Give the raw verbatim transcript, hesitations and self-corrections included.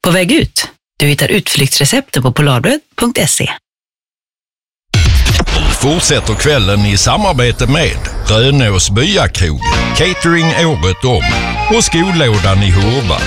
På väg ut. Du hittar utflyktsrecepten på polarbröd punkt se. Fortsätter kvällen i samarbete med Rönås Byakrog, catering året om och skolådan i Hurva.